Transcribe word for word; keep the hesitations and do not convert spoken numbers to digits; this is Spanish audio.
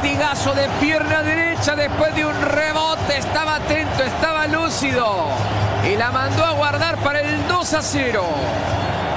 latigazo de pierna derecha después de un rebote. Estaba atento, estaba lúcido. Y la mandó a guardar para el dos a cero.